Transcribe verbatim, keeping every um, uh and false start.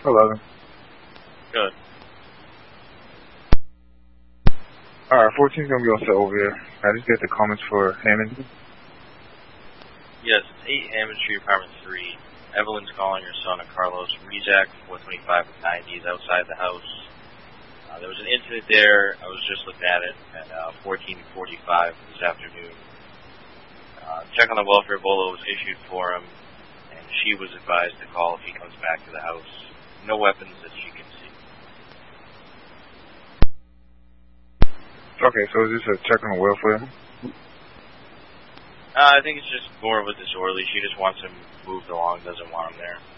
eleven. Good. Alright, fourteen's gonna be all set over here. I just get the comments for Hammond. Yes, it's eight Hammond Street, apartment three. Evelyn's calling her son, Carlos Rizak, four twenty-five with ninety, is outside the house. Uh, there was an incident there. I was just looking at it at uh, fourteen forty-five this afternoon. Uh, check on the welfare bolo was issued for him, and she was advised to call if he comes back to the house. No weapons that she can see. Okay, so is this a check on the welfare? Uh, I think it's just more of a disorderly. She just wants him moved along, doesn't want him there.